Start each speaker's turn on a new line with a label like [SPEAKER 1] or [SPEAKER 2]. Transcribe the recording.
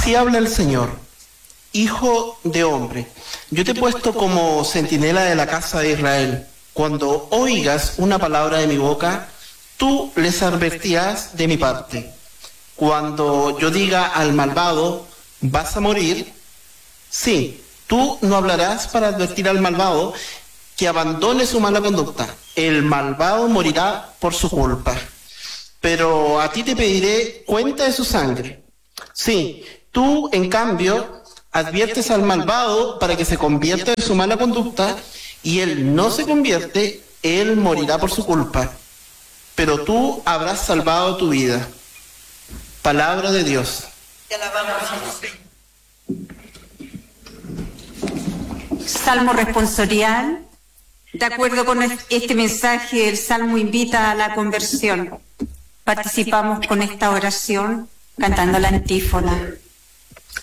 [SPEAKER 1] Así habla el Señor, hijo de hombre. Yo te he puesto como centinela de la casa de Israel. Cuando oigas una palabra de mi boca, tú les advertirás de mi parte. Cuando yo diga al malvado, vas a morir, sí, tú no hablarás para advertir al malvado que abandone su mala conducta. El malvado morirá por su culpa. Pero a ti te pediré cuenta de su sangre. Sí, tú, en cambio, adviertes al malvado para que se convierta de su mala conducta, y él no se convierte, él morirá por su culpa. Pero tú habrás salvado tu vida. Palabra de Dios.
[SPEAKER 2] Te alabamos, Señor.
[SPEAKER 3] Salmo responsorial. De acuerdo con este mensaje, el Salmo invita a la conversión. Participamos con esta oración cantando la antífona.